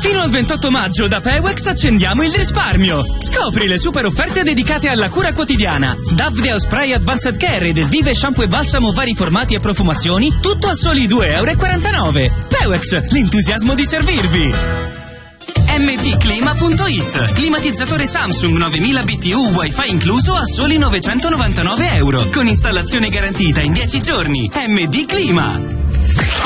Fino al 28 maggio da Pewex accendiamo il risparmio. Scopri le super offerte dedicate alla cura quotidiana. Dove Deo Spray Advanced Care ed il Vive Shampoo e Balsamo vari formati e profumazioni, tutto a soli €2,49. Pewex, l'entusiasmo di servirvi. mdclima.it. Climatizzatore Samsung 9000 BTU Wi-Fi incluso a soli €999 con installazione garantita in 10 giorni. MD Clima.